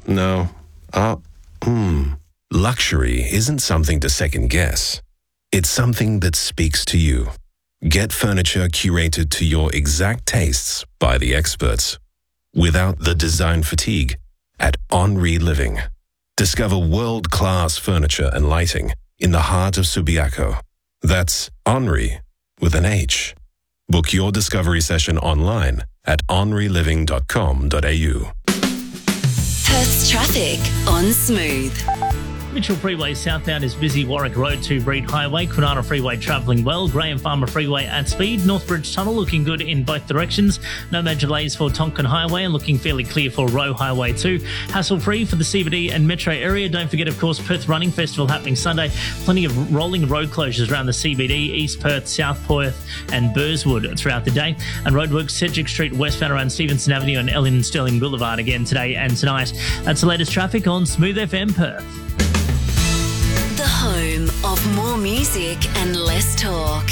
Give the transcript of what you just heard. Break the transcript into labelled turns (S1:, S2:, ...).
S1: No. Luxury isn't something to second guess. It's something that speaks to you. Get furniture curated to your exact tastes by the experts, without the design fatigue, at Henri Living. Discover world-class furniture and lighting in the heart of Subiaco. That's Henri with an H. Book your discovery session online at henriliving.com.au.
S2: Perth's traffic on Smooth.
S3: Mitchell Freeway southbound is busy. Warwick Road to Breed Highway. Kwinana Freeway travelling well. Graham Farmer Freeway at speed. Northbridge Tunnel looking good in both directions. No major delays for Tonkin Highway and looking fairly clear for Roe Highway too. Hassle-free for the CBD and metro area. Don't forget, of course, Perth Running Festival happening Sunday. Plenty of rolling road closures around the CBD, East Perth, South Perth and Burswood throughout the day. And roadworks Cedric Street westbound around Stevenson Avenue and Ellen Sterling Boulevard again today and tonight. That's the latest traffic on Smooth FM Perth.
S2: The home of more music and less talk.